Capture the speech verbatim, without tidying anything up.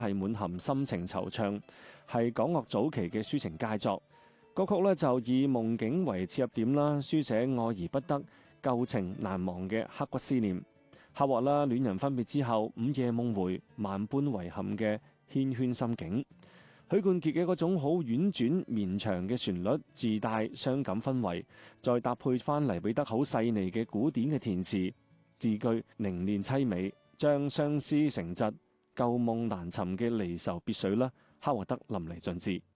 係滿含深情惆悵，係港樂早期嘅抒情佳作。歌曲呢就以夢境為切入點啦，書寫愛而不得、舊情難忘嘅刻骨思念，刻畫啦戀人分別之後午夜夢回、萬般遺憾嘅縴圈心境。許冠傑嘅嗰種好婉轉綿長嘅旋律，自帶傷感氛圍，再搭配翻黎彼得好細膩嘅古典嘅填詞，字句凝練淒美，將相思成疾、舊夢難尋嘅離愁別緒啦，刻畫得淋漓盡致。